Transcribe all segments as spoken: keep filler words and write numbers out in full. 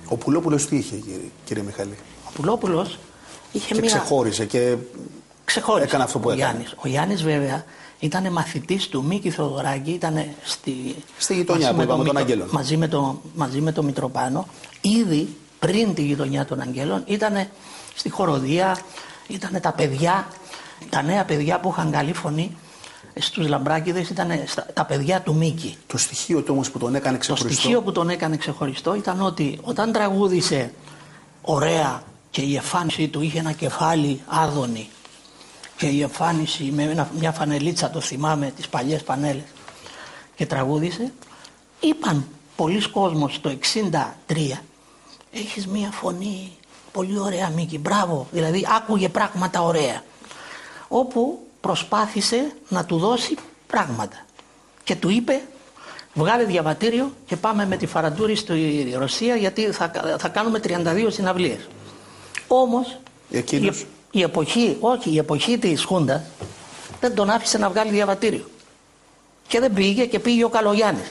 Ο Πουλόπουλος τι είχε, κύριε, κύριε Μιχαλή? Ο Πουλόπουλος είχε και μια... ξεχώρισε και ξεχώρισε. έκανε αυτό που ο έκανε. Γιάννης. Ο Γιάννης βέβαια ήταν μαθητής του Μίκη Θεοδωράκη, ήταν στη, στη γειτονιά που είπαμε των Αγγέλων. Μαζί με τον μαζί με το Μητροπάνο, ήδη πριν τη γειτονιά των Αγγέλων, ήταν στη χοροδία, ήταν τα παιδιά, τα νέα παιδιά που είχαν καλή φωνή. Στους Λαμπράκηδες ήταν τα παιδιά του Μίκη. Το στοιχείο του όμως που τον έκανε ξεχωριστό. Το στοιχείο που τον έκανε ξεχωριστό ήταν ότι όταν τραγούδισε ωραία και η εμφάνιση του είχε ένα κεφάλι άδωνη και η εμφάνιση με μια φανελίτσα, το θυμάμαι, τις παλιές πανέλες, και τραγούδισε, είπαν πολλοί κόσμος το εξήντα τρία, έχεις μια φωνή πολύ ωραία Μίκη, μπράβο, δηλαδή άκουγε πράγματα ωραία, όπου προσπάθησε να του δώσει πράγματα και του είπε βγάλε διαβατήριο και πάμε με τη Φαραντούρη στη Ρωσία γιατί θα, θα κάνουμε τριάντα δύο συναυλίες. Όμως η, η εποχή, όχι, η εποχή της Χούντας δεν τον άφησε να βγάλει διαβατήριο και δεν πήγε και πήγε ο Καλογιάννης.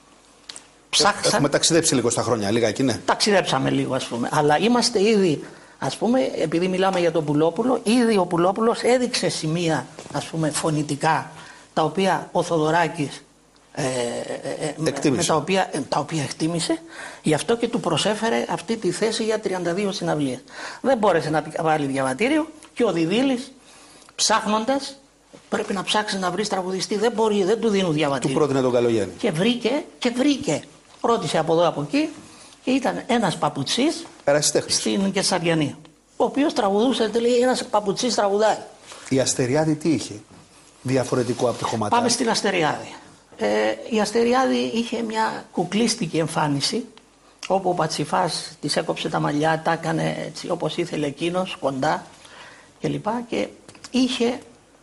Ψάξα... Έχουμε ταξιδέψει λίγο στα χρόνια, λίγα ναι. Ταξιδέψαμε λίγο ας πούμε, αλλά είμαστε ήδη, ας πούμε, επειδή μιλάμε για τον Πουλόπουλο, ήδη ο Πουλόπουλος έδειξε σημεία, ας πούμε, φωνητικά, τα οποία ο Θοδωράκης ε, ε, με τα οποία, ε, τα οποία εκτίμησε, γι' αυτό και του προσέφερε αυτή τη θέση για τριάντα δύο συναυλίες. Δεν μπόρεσε να βάλει διαβατήριο και ο Διδύλης, ψάχνοντας, πρέπει να ψάξει να βρει τραγουδιστή, δεν μπορεί, δεν του δίνουν διαβατήριο. Του πρότεινε τον Καλογιάννη. Και βρήκε, και βρήκε, ρώτησε από εδώ από εκεί, και ήταν ένας παπουτσής στην Κεσαριανή, ο οποίος τραγουδούσε, λέει, ένας παπουτσής τραγουδάει. Η Αστεριάδη τι είχε διαφορετικό από τη Χωματά? Πάμε στην Αστεριάδη. Ε, η Αστεριάδη είχε μια κουκλίστικη εμφάνιση, όπου ο Πατσιφάς της έκοψε τα μαλλιά, τα έκανε έτσι όπως ήθελε εκείνος, κοντά κλπ. Και είχε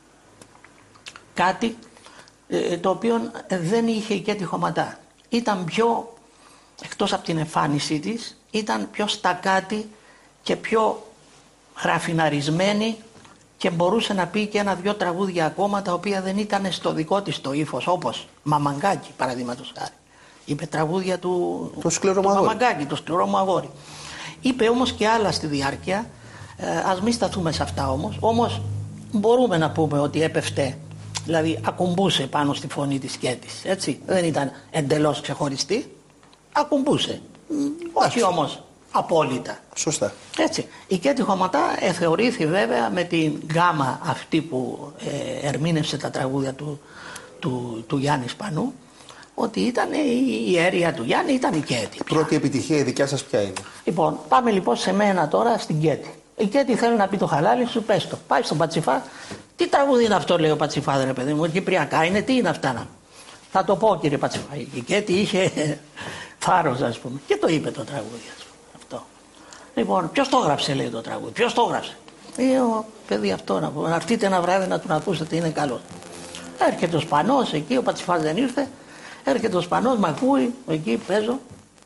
κάτι ε, το οποίο δεν είχε και τη Χωματά. Ήταν πιο, εκτός από την εμφάνισή της, ήταν πιο στακάτη και πιο ραφιναρισμένη και μπορούσε να πει και ένα-δυο τραγούδια ακόμα τα οποία δεν ήταν στο δικό της το ύφος, όπως Μαμαγκάκι παραδείγματος χάρη. Είπε τραγούδια του, το σκληρό του Μαμαγκάκι, το σκληρό μου αγόρι. Είπε όμως και άλλα στη διάρκεια, ε, ας μην σταθούμε σε αυτά όμως, όμως μπορούμε να πούμε ότι έπεφτε, δηλαδή ακουμπούσε πάνω στη φωνή της Κέτης, έτσι, δεν ήταν εντελώς ξεχωριστή, ακουμπούσε, mm, όχι όμως απόλυτα. Σωστά. Έτσι. Η Κέτη Χωματά ε, θεωρήθη βέβαια με την γκάμα αυτή που ε, ερμήνευσε τα τραγούδια του, του, του Γιάννη Σπανού, ότι ήταν η, η αίρια του Γιάννη, ήταν η Κέτη. Η πρώτη επιτυχία η δικιά σας ποια είναι? Λοιπόν, πάμε λοιπόν σε μένα τώρα στην Κέτη. Η Κέτη θέλει να πει το χαλάλι σου, πες το. Πάει στον Πατσιφά. Τι τραγούδι είναι αυτό, λέει ο Πατσιφά, ρε παιδί μου, κυπριακά είναι, τι είναι αυτά να. Θα το πω, κύριε Πατσιφά. Η Κέτη είχε θάρρος, ας πούμε, και το είπε το τραγούδι, ας πούμε, αυτό. Λοιπόν, ποιος το έγραψε, λέει το τραγούδι, ποιος το έγραψε? Ε, ο παιδί αυτό να πούμε, να έρθετε ένα βράδυ να τον ακούσετε, είναι καλό. Έρχεται ο Σπανός εκεί, ο Πατσιφάς δεν ήρθε. Έρχεται ο Σπανός, μ' ακούει, εκεί παίζω,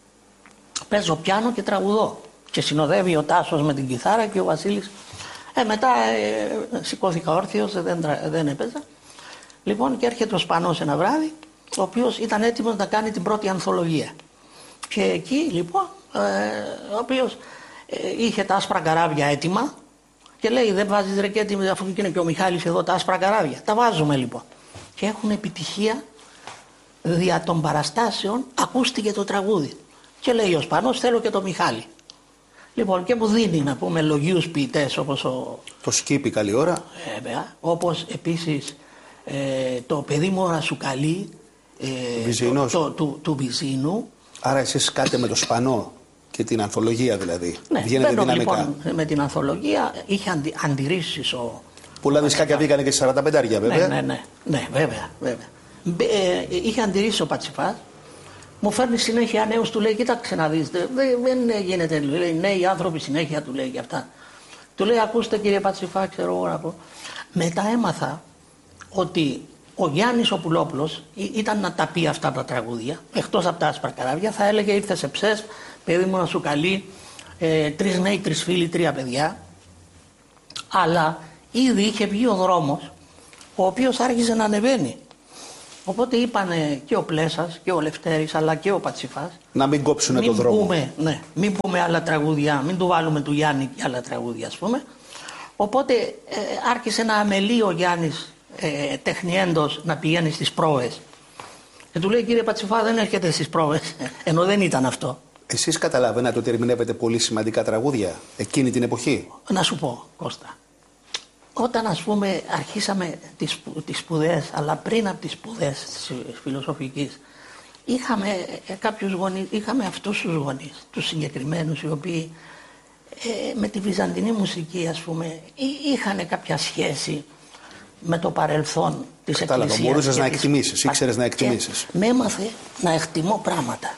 παίζω πιάνο και τραγουδώ. Και συνοδεύει ο Τάσος με την κιθάρα και ο Βασίλης. Ε, μετά ε, σηκώθηκα όρθιος, δεν, δεν έπαιζα. Λοιπόν, και έρχεται ο Σπανός ένα βράδυ, ο οποίος ήταν έτοιμος να κάνει την πρώτη ανθολογία. Και εκεί λοιπόν, ε, ο οποίος ε, είχε τα άσπρα καράβια έτοιμα και λέει, δεν βάζεις ρε Κέτη, αφού είναι και ο Μιχάλης εδώ τα άσπρα καράβια. Τα βάζουμε λοιπόν. Και έχουν επιτυχία. Δια των παραστάσεων ακούστηκε το τραγούδι. Και λέει ο Σπανός, θέλω και το Μιχάλη. Λοιπόν, και μου δίνει να πούμε λογίους ποιητές όπως ο... Το Σκύπη καλή ώρα. Βέβαια, όπως επίσης ε, το παιδί μου να σου καλεί ε, το, το, του, του Βυζίνου. Άρα εσείς κάτε με το Σπανό και την ανθολογία δηλαδή. Ναι, βγαίνετε δυναμικά. Λοιπόν, με την ανθολογία είχε αντι, αντιρρήσεις ο... Πολλά δισκάκια βγήκανε και σε σαράντα πεντάρια βέβαια. Ναι, ναι, ναι, ναι, βέβαια, βέβαια. Ε, είχε αντιρρήσει ο Πατσιφάς, μου φέρνει συνέχεια νέους, του λέει, κοίταξε να δεις, δεν, δεν γίνεται, λέει, νέοι άνθρωποι συνέχεια, του λέει και αυτά. Του λέει, ακούστε κύριε Πατσιφά, ξέρω εγώ να πω. Μετά έμαθα ότι ο Γιάννης ο Πουλόπουλος ήταν να τα πει αυτά τα τραγούδια, εκτός από τα άσπρα καράβια, θα έλεγε, ήρθε σε ψες, παιδί μου να σου καλεί, ε, τρεις νέοι, τρεις φίλοι, τρία παιδιά, αλλά ήδη είχε βγει ο δρόμος, ο οποίος άρχισε να ανεβαίνει. Οπότε είπανε και ο Πλέσας και ο Λευτέρης αλλά και ο Πατσιφάς να μην κόψουν μην το δρόμο. Πούμε, ναι, μην πούμε άλλα τραγούδια, μην του βάλουμε του Γιάννη και άλλα τραγούδια ας πούμε. Οπότε ε, άρχισε να αμελεί ο Γιάννης ε, τεχνιέντος να πηγαίνει στις πρόβες. Και του λέει κύριε Πατσιφά δεν έρχεται στις πρόβες, ενώ δεν ήταν αυτό. Εσείς καταλαβαίνατε ότι ερμηνεύετε πολύ σημαντικά τραγούδια εκείνη την εποχή? Να σου πω Κώστα, όταν ας πούμε αρχίσαμε τις, τις σπουδές, αλλά πριν από τις σπουδές της φιλοσοφικής, είχαμε κάποιους γονείς, είχαμε αυτούς τους γονείς, τους συγκεκριμένους οι οποίοι ε, με τη βυζαντινή μουσική ας πούμε είχαν κάποια σχέση με το παρελθόν της Κατάλαβα, Εκκλησίας. μπορούσες να της... εκτιμήσεις, ήξερες να εκτιμήσεις. Με έμαθε να εκτιμώ πράγματα.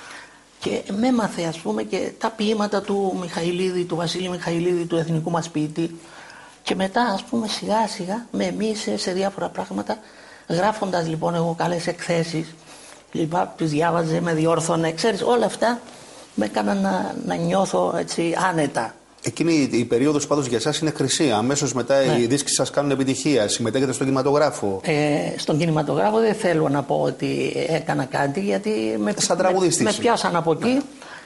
Και με έμαθε ας πούμε και τα ποίηματα του Μιχαηλίδη, του Βασίλη Μιχαηλίδη, του εθνικού μας ποιητή. Και μετά ας πούμε σιγά σιγά με εμείς σε διάφορα πράγματα, γράφοντας λοιπόν εγώ καλές εκθέσεις, λοιπά, τις διάβαζε, με διόρθωνε, ξέρεις, όλα αυτά με έκαναν να, να νιώθω έτσι άνετα. Εκείνη η περίοδος πάντως για εσάς είναι χρυσή. Αμέσως μετά ναι. οι δίσκοι σας κάνουν επιτυχία. Συμμετέχετε στον κινηματογράφο. Ε, στον κινηματογράφο δεν θέλω να πω ότι έκανα κάτι γιατί με, με, με πιάσαν από εκεί.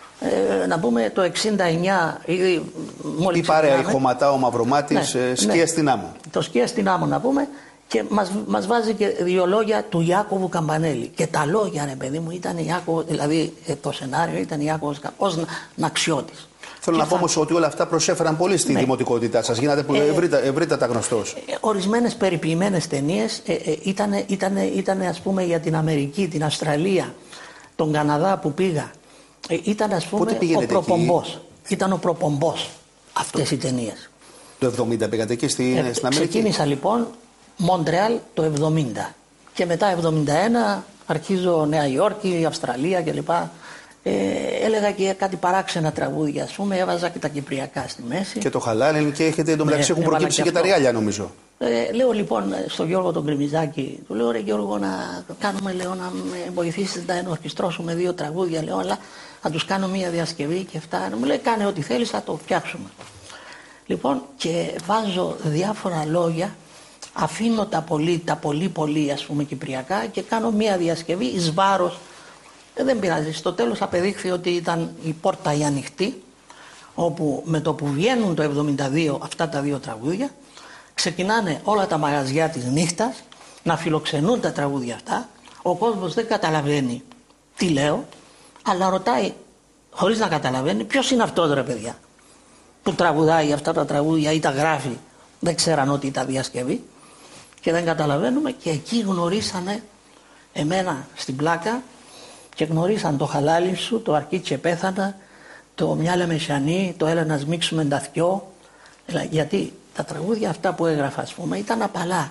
Ε, να πούμε το εξήντα εννιά ήδη μόλις η παρέα, η Χωματά, ο Μαυρομάτης, ναι, σκία ναι. στην άμμο. Το σκία στην άμμο να πούμε και μας, μας βάζει και δύο λόγια του Ιάκωβου Καμπανέλη. Και τα λόγια ρε παιδί μου ήταν Ιάκωβο, δηλαδή το σενάριο ήταν Ιάκωβος ως Ναξιώτης. Θέλω και να πω όμως ότι όλα αυτά προσέφεραν πολύ στη ναι. δημοτικότητά σας. Γίνατε ε, ευρύτα, ευρύτατα γνωστός. Ε, ορισμένες περιποιημένες ταινίες ε, ε, ήταν, ήταν, ήταν ας πούμε για την Αμερική, την Αυστραλία, τον Καναδά που πήγα. Ε, ήταν ας πούμε ο προπομπός. Εκεί? Ήταν ο προπομπός αυτές οι ταινίες. Το εβδομήντα πήγατε εκεί στη, ε, στην Αμερική. Ξεκίνησα λοιπόν Μοντρεάλ το εβδομήντα και μετά εβδομήντα ένα αρχίζω Νέα Υόρκη, Αυστραλία κλπ. Ε, έλεγα και κάτι παράξενα τραγούδια, ας πούμε, έβαζα και τα κυπριακά στη μέση. Και το χαλάλιν και έχετε εντωμεταξύ ναι, έχουν προκύψει και, και τα ριάλια νομίζω. Ε, λέω λοιπόν στον Γιώργο τον Κρεμιζάκη, του λέω ρε Γιώργο να κάνουμε, λέω να με βοηθήσεις να ενορχιστρώσουμε δύο τραγούδια, λέω, αλλά να τους κάνω μια διασκευή και αυτά. Μου λέει κάνε ό,τι θέλεις, θα το φτιάξουμε. Λοιπόν και βάζω διάφορα λόγια, αφήνω τα πολύ, τα πολύ πολύ ας πούμε κυπριακά και κάνω μια διασκευή εις βάρος. Ε, δεν πειράζει. Στο τέλος απεδείχθη ότι ήταν η πόρτα η ανοιχτή, όπου με το που βγαίνουν το εβδομήντα δύο αυτά τα δύο τραγούδια, ξεκινάνε όλα τα μαγαζιά της νύχτας να φιλοξενούν τα τραγούδια αυτά. Ο κόσμος δεν καταλαβαίνει τι λέω, αλλά ρωτάει χωρίς να καταλαβαίνει ποιος είναι αυτός ρε παιδιά που τραγουδάει αυτά τα τραγούδια ή τα γράφει. Δεν ξέραν ότι τα διασκευή και δεν καταλαβαίνουμε και εκεί γνωρίσανε εμένα στην πλάκα. Και γνωρίσαν το χαλάλι σου, το αρκίτσε πέθανα, το μυάλα μεσιανή, το έλα να σμίξουμε τα θκιό. Γιατί τα τραγούδια αυτά που έγραφα, ας πούμε, ήταν απαλά.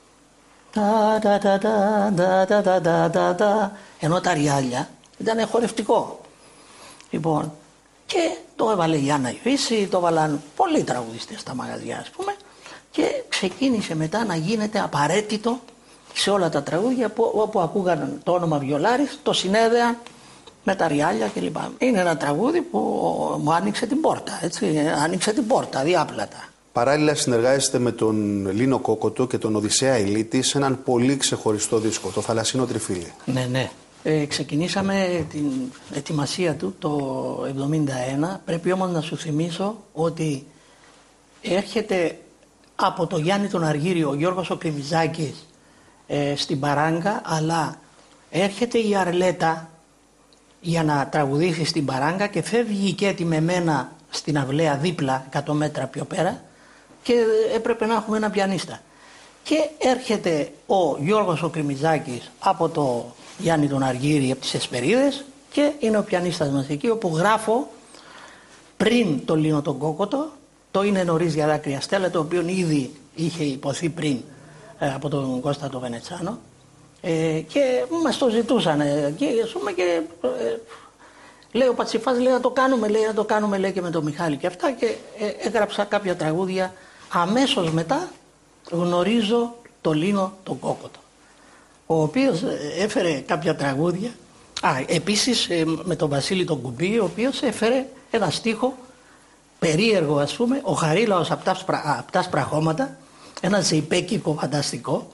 Ενώ τα ριάλια ήταν χορευτικό. Λοιπόν, και το έβαλε η Άννα Ιωύση, το έβαλαν πολλοί τραγουδιστές στα μαγαζιά, ας πούμε, και ξεκίνησε μετά να γίνεται απαραίτητο σε όλα τα τραγούδια που, όπου ακούγαν το όνομα Βιολάρης, το συνέδεαν με τα ριάλια κλπ. Είναι ένα τραγούδι που μου άνοιξε την πόρτα, έτσι, άνοιξε την πόρτα διάπλατα. Παράλληλα συνεργάζεστε με τον Λίνο Κόκοτο και τον Οδυσσέα Ηλίτη σε έναν πολύ ξεχωριστό δίσκο, το Θαλασσίνο Τριφύλι. Ναι, ναι. Ε, ξεκινήσαμε την ετοιμασία του το εβδομήντα ένα, πρέπει όμως να σου θυμίσω ότι έρχεται από το Γιάννη τον Αργύριο ο Γιώργος ο Κρεμιζάκης ε, στην Παράγκα, αλλά έρχεται η Αρλέτα για να τραγουδήσει στην Παράγκα και φεύγει η Κέτη με μένα στην αυλαία δίπλα εκατό μέτρα πιο πέρα και έπρεπε να έχουμε ένα πιανίστα. Και έρχεται ο Γιώργος ο Κρεμιζάκης από το Γιάννη τον Αργύρη από τις Εσπερίδες και είναι ο πιανίστας μας εκεί, όπου γράφω πριν το Λίνο τον Κόκοτο, το Είναι νωρίς για δάκρυα στέλα, το οποίο ήδη είχε υποθεί πριν ε, από τον Κώστα το Βενετσάνο, ε, και μας το ζητούσαν ε, και, πούμε, και ε, λέει ο Πατσιφάς, λέει να το κάνουμε, λέει να το κάνουμε, λέει και με τον Μιχάλη και αυτά, και ε, έγραψα κάποια τραγούδια. Αμέσως μετά γνωρίζω το Λίνο τον Κόκοτο, ο οποίος έφερε κάποια τραγούδια. Α, επίσης με τον Βασίλη τον Κουμπί, ο οποίος έφερε ένα στίχο περίεργο, ας πούμε, ο Χαρίλαος απ' τα, σπρα, απ' τα σπραχώματα, ένα ζεϊπέκικο φανταστικό,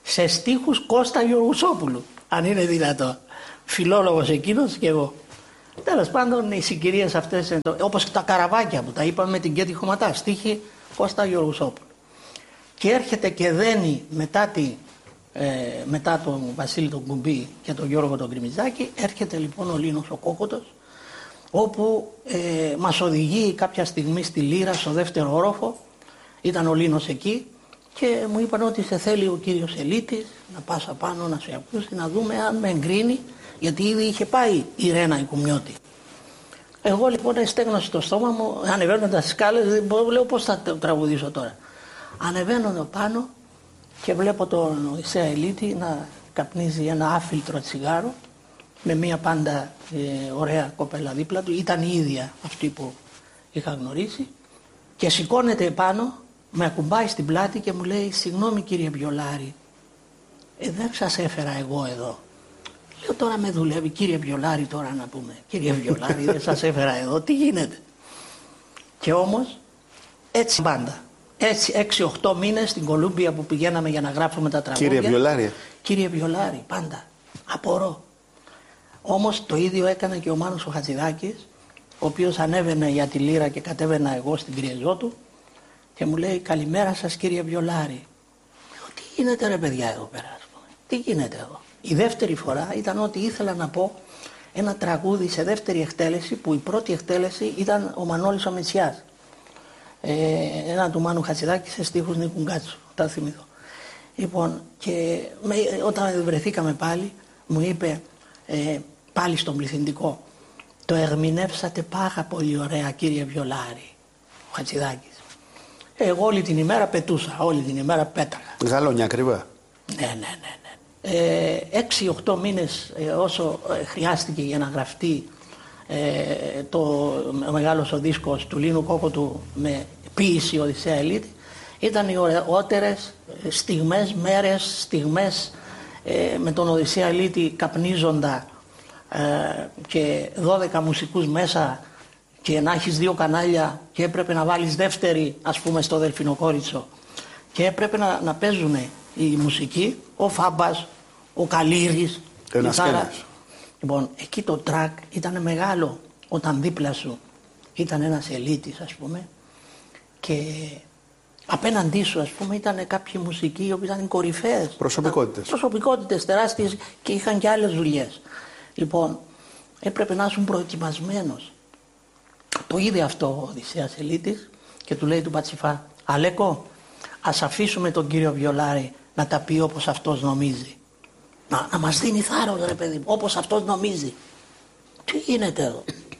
σε στίχους Κώστα Γεωργουσόπουλου, αν είναι δυνατό. Φιλόλογος εκείνος και εγώ. Τέλος πάντων, οι συγκυρίες αυτές, όπως τα καραβάκια που τα είπαμε με την Κέτη Χωματά, στίχη Κώστα Γεωργουσόπουλου. Και έρχεται και δένει μετά, τη, ε, μετά τον Βασίλη τον Κουμπί και τον Γιώργο τον Γκριμιτζάκη, έρχεται λοιπόν ο Λίνος ο Κόκοτος, όπου ε, μας οδηγεί κάποια στιγμή στη Λύρα, στο δεύτερο όροφο. Ήταν ο Λίνος εκεί και μου είπαν ότι σε θέλει ο κύριος Ελίτης να πας απάνω να σε ακούσει, να δούμε αν με εγκρίνει, γιατί ήδη είχε πάει η Ρένα η Κουμιώτη. Εγώ λοιπόν εστέγνωσα το στόμα μου, ανεβαίνοντας τις σκάλες, λέω πώς θα τραγουδήσω τώρα. Ανεβαίνω εδώ πάνω και βλέπω τον Οδυσσέα Ελίτη να καπνίζει ένα άφιλτρο τσιγάρο με μία πάντα ε, ωραία κοπέλα δίπλα του. Ήταν η ίδια αυτή που είχα γνωρίσει και σηκώνεται επάνω, με ακουμπάει στην πλάτη και μου λέει «Συγγνώμη κύριε Βιολάρη, ε, δεν σας έφερα εγώ εδώ». Λέω «Τώρα με δουλεύει κύριε Βιολάρη, τώρα να πούμε, κύριε Βιολάρη δεν σας έφερα εδώ, τι γίνεται». Και όμως έτσι πάντα. Έτσι, έξι οχτώ μήνες στην Κολούμπια που πηγαίναμε για να γράψουμε τα τραγούδια. Κύριε Βιολάρη. Κύριε Βιολάρη, πάντα. Απορώ. Όμως το ίδιο έκανε και ο Μάνος ο Χατζηδάκης, ο οποίος ανέβαινε για τη Λύρα και κατέβαινα εγώ στην Πριεζό του και μου λέει «Καλημέρα σας κύριε Βιολάρη». Λέω «Τι γίνεται ρε παιδιά εδώ πέρα, ας πούμε, τι γίνεται εδώ». Η δεύτερη φορά ήταν ότι ήθελα να πω ένα τραγούδι σε δεύτερη εκτέλεση, που η πρώτη εκτέλεση ήταν ο Μανώλης ο Μητσιάς. Ε, ένα του Μάνου Χατζηδάκη σε στίχους Νίκου Γκάτσου, τα θυμηθώ. Λοιπόν, και με, όταν βρεθήκαμε πάλι, μου είπε ε, πάλι στον πληθυντικό «Το ερμηνεύσατε πάρα πολύ ωραία κύριε Βιολάρη», ο Χατζηδάκης. Εγώ όλη την ημέρα πετούσα, όλη την ημέρα πέταγα. Γαλόνια ακριβά. Ναι, ναι, ναι. ναι. Ε, έξι οχτώ μήνες ε, όσο ε, χρειάστηκε για να γραφτεί ε, το μεγάλος ο δίσκος του Λίνου Κόκοτου με ποίηση Οδυσσέα Ελίτη, ήταν οι ωραιότερες στιγμές, μέρες, στιγμές ε, με τον Οδυσσέα Ελίτη καπνίζοντα ε, και δώδεκα μουσικούς μέσα και να έχεις δύο κανάλια και έπρεπε να βάλεις δεύτερη, ας πούμε, στο Δελφινοκόριτσο και έπρεπε να, να παίζουν η μουσική, ο Φάμπας, ο Καλύρης, ένας ένας. Λοιπόν, εκεί το τρακ ήταν μεγάλο όταν δίπλα σου ήταν ένας Ελίτης, ας πούμε, και απέναντί σου, ας πούμε, ήταν κάποιοι μουσικοί οι οποίοι ήταν κορυφαίες. Προσωπικότητες. Προσωπικότητες τεράστιες και είχαν και άλλες δουλειές. Λοιπόν, έπρεπε να ήσουν προετοιμασμένος. Το είδε αυτό ο Οδυσσέας Ελίτης και του λέει του Πατσιφά «Αλέκο, ας αφήσουμε τον κύριο Βιολάρη να τα πει όπως αυτός νομίζει. Να, να μας δίνει θάρρος ρε παιδί μου, όπως αυτός νομίζει». Τι γίνεται εδώ.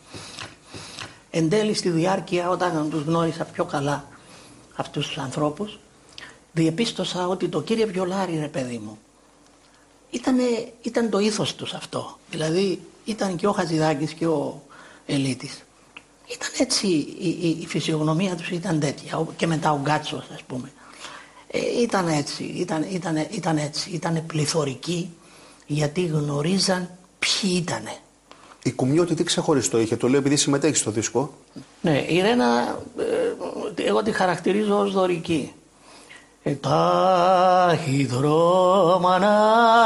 Εν τέλει στη διάρκεια, όταν τους γνώρισα πιο καλά αυτούς τους ανθρώπους, διεπίστωσα ότι το κύριε Βιολάρη ρε παιδί μου ήτανε, ήταν το ήθος τους αυτό. Δηλαδή ήταν και ο Χατζηδάκης και ο Ελίτης. Ήταν έτσι, η, η, η φυσιογνωμία τους ήταν τέτοια, και μετά ο Γκάτσος, ας πούμε. Ε, ήταν έτσι, ήταν, ήταν, ήταν έτσι, ήταν πληθωρικοί, γιατί γνωρίζαν ποιοι ήτανε. Η Κουμιώτη τι ξεχωριστό είχε, το λέω επειδή συμμετέχει στο δίσκο. Ναι, η Ρένα, ε, εγώ τη χαρακτηρίζω ως δωρική. Ε, ταχυδρόμα να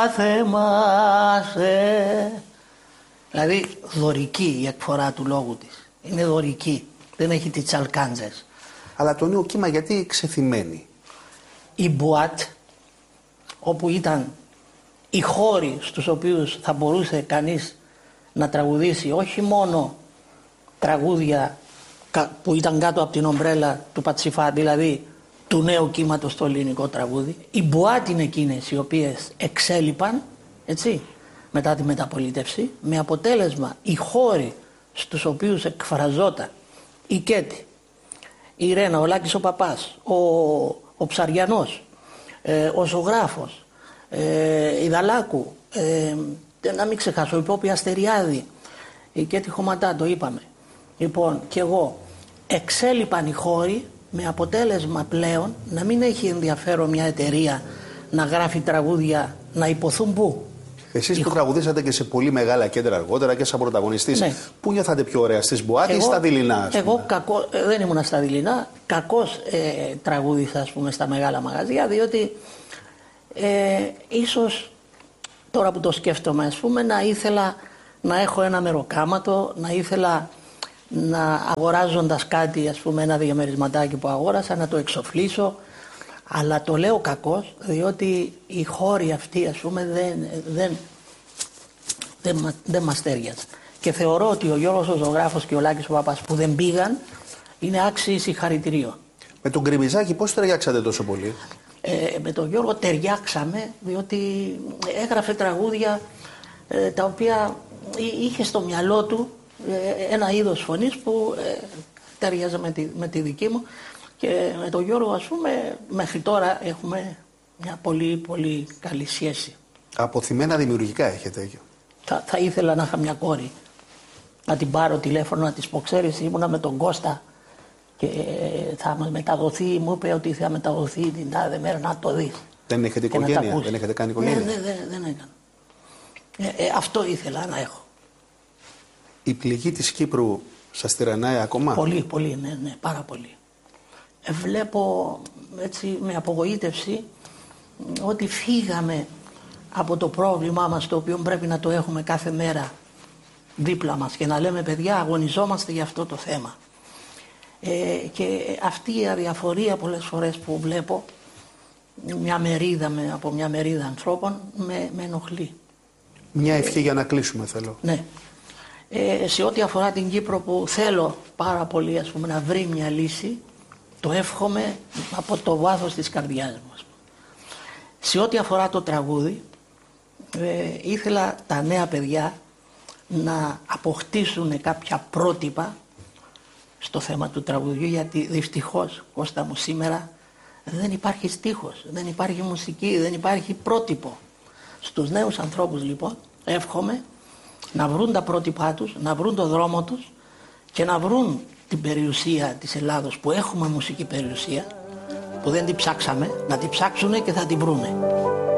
θεμάσαι. Δηλαδή δωρική η εκφορά του λόγου της. Είναι δωρική, δεν έχει τις τσαλκάντζες. Αλλά το νέο κύμα γιατί ξεθυμένη. Η Μπουάτ, όπου ήταν οι χώροι στους οποίους θα μπορούσε κανείς να τραγουδήσει όχι μόνο τραγούδια που ήταν κάτω από την ομπρέλα του Πατσιφά, δηλαδή του νέου κύματος στο ελληνικό τραγούδι. Οι Μπουάτ είναι εκείνες οι οποίες εξέλιπαν, έτσι, μετά τη μεταπολίτευση, με αποτέλεσμα οι χώροι στους οποίους εκφραζόταν η Κέτη, η Ρένα, ο Λάκης ο Παπάς, ο, ο Ψαριανός, ε, ο Ζωγράφος, ε, η Δαλάκου, ε, να μην ξεχάσω, η Πόπη Αστεριάδη, η Κέτη Χωματά, το είπαμε. Λοιπόν, και εγώ, εξέλιπαν οι χώροι με αποτέλεσμα πλέον να μην έχει ενδιαφέρον μια εταιρεία να γράφει τραγούδια να υποθούν πού. Εσείς που τραγουδήσατε και σε πολύ μεγάλα κέντρα αργότερα και σαν πρωταγωνιστής, ναι. Πού νιώθατε πιο ωραία, στις Μπουάτι ή στα δειλινά? Εγώ κακό, ε, δεν ήμουν στα δειλινά, κακώς ε, τραγούδισα, ας πούμε, στα μεγάλα μαγαζιά, διότι Ε, ίσως τώρα που το σκέφτομαι, ας πούμε, να ήθελα να έχω ένα μεροκάματο, να ήθελα να αγοράζοντας κάτι, ας πούμε ένα διαμερισματάκι που αγόρασα, να το εξοφλήσω, αλλά το λέω κακώς, διότι οι χώροι αυτοί, ας πούμε, δεν, δεν, δεν, δεν μας τέριαζαν. Και θεωρώ ότι ο Γιώργος ο ζωγράφος και ο Λάκης ο Παπάς που δεν πήγαν είναι άξιοι συγχαρητηρίων. Με τον Γκριμιζάκη πώς ταιριάξατε τόσο πολύ? Ε, με τον Γιώργο ταιριάξαμε, διότι έγραφε τραγούδια ε, τα οποία είχε στο μυαλό του ε, ένα είδος φωνής που ε, ταιριάζε με τη, με τη δική μου, και με τον Γιώργο, ας πούμε, μέχρι τώρα έχουμε μια πολύ πολύ καλή σχέση. Αποθυμένα δημιουργικά έχετε? Θα, θα ήθελα να είχα μια κόρη, να την πάρω τηλέφωνο, να της πω, ξέρεις, ήμουνα με τον Κώστα και θα μας μεταδοθεί, μου είπε ότι θα μεταδοθεί την τάδε μέρα, να το δει. Δεν έχετε οικογένεια, δεν έχετε κάνει οικογένεια? Ναι, ναι, δεν, δεν έκανα. Ε, ε, αυτό ήθελα να έχω. Η πληγή της Κύπρου σας τυραννάει ακόμα? Πολύ, πολύ, ναι, ναι, πάρα πολύ. Ε, βλέπω έτσι με απογοήτευση ότι φύγαμε από το πρόβλημά μας, το οποίο πρέπει να το έχουμε κάθε μέρα δίπλα μας και να λέμε, παιδιά, αγωνιζόμαστε για αυτό το θέμα. Ε, και αυτή η αδιαφορία πολλές φορές που βλέπω μια μερίδα, με, από μια μερίδα ανθρώπων, με, με ενοχλεί. Μια ευχή για να κλείσουμε θέλω. Ναι. Ε, σε ό,τι αφορά την Κύπρο, που θέλω πάρα πολύ, ας πούμε, να βρει μια λύση, το εύχομαι από το βάθος της καρδιάς μου. Σε ό,τι αφορά το τραγούδι, ε, ήθελα τα νέα παιδιά να αποκτήσουν κάποια πρότυπα στο θέμα του τραγουδιού, γιατί δυστυχώς, Κώστα μου, σήμερα δεν υπάρχει στίχος, δεν υπάρχει μουσική, δεν υπάρχει πρότυπο. Στους νέους ανθρώπους λοιπόν εύχομαι να βρουν τα πρότυπά τους, να βρουν το δρόμο τους και να βρουν την περιουσία της Ελλάδος, που έχουμε μουσική περιουσία, που δεν την ψάξαμε, να την ψάξουν και θα την βρούνε.